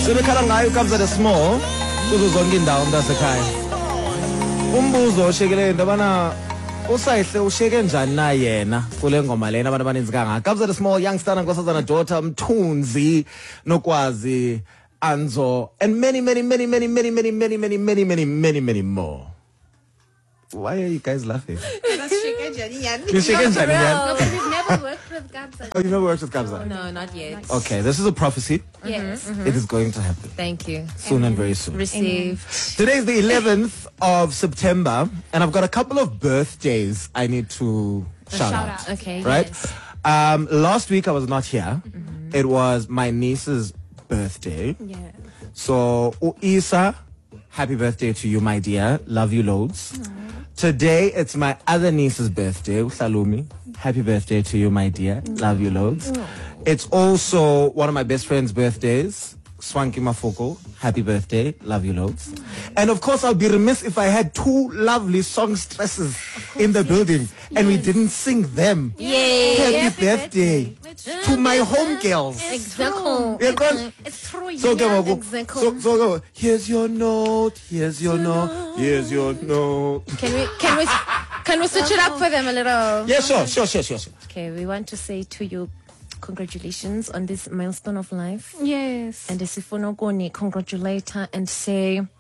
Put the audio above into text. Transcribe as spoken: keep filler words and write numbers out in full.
Sebekhala ngayo Kabza the Small kuzo zonke indawo mntasekhaya. Umbuzo oshekele ndabana usayihle usheke njani na yena kule ngoma lena abantu abaninzi kangaka. Kabza the Small, Youngster, Nkosazana Daughter, Mthunzi, Nokwazi, Anzo, and many many many many many many many many many many many many more. Why are you guys laughing? You're shaking Jani. No, but we've never worked with Kabza. Oh, you never worked with Kabza? No, not yet. Okay, this is a prophecy. Yes. It is going to happen Thank you. soon and very soon. Received. Today is the eleventh of September, and I've got a couple of birthdays I need to shout, shout out. out. Okay. Right? Yes. Um, last week I was not here. It was my niece's birthday. Yeah. So, Isa, happy birthday to you, my dear. Love you loads. Today, it's my other niece's birthday, Salumi. Happy birthday to you, my dear. Love you loads. It's also one of my best friend's birthdays, Swanky Mafoko. Happy birthday. Love you loads. And of course, I'll be remiss if I had two lovely songstresses in the building and we didn't sing them. Yay. Happy, Happy birthday, birthday. to my home girls. Exactly. Yeah, go- It's true. So, yeah. go, exactly. so, so go. Here's your note. Here's your note. Here's your note. Can we can we can we switch it up for them a little? Yeah, sure, sure, sure, sure, sure. Okay, we want to say to you, congratulations on this milestone of life. Yes. And the Sifonogoni congratulate her and say